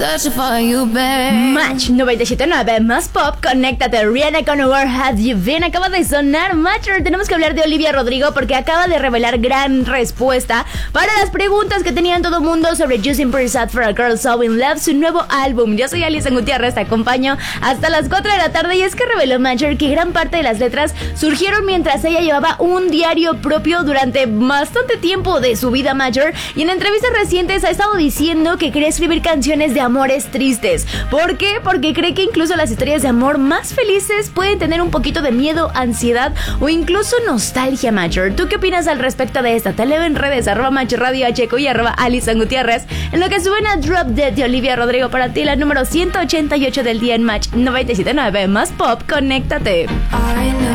Match 97.9 más pop, conéctate. Rihanna con Where Have You Been acaba de sonar. Matcher, tenemos que hablar de Olivia Rodrigo porque acaba de revelar gran respuesta para las preguntas que tenían todo mundo sobre Using Pretty Sad for a Girl So In Love, su nuevo álbum. Yo soy Alison Gutiérrez, te acompaño hasta las 4 de la tarde y es que reveló Matcher que gran parte de las letras surgieron mientras ella llevaba un diario propio durante bastante tiempo de su vida. Matcher, y en entrevistas recientes ha estado diciendo que quería escribir canciones de amores tristes. ¿Por qué? Porque cree que incluso las historias de amor más felices pueden tener un poquito de miedo, ansiedad o incluso nostalgia. Matcher, ¿tú qué opinas al respecto de esta? Te leo en redes, @MatcherRadioHQ y @Alison Gutiérrez, en lo que suben a Drop Dead de Olivia Rodrigo. Para ti la número 188 del día en Match 97.9 más pop, conéctate.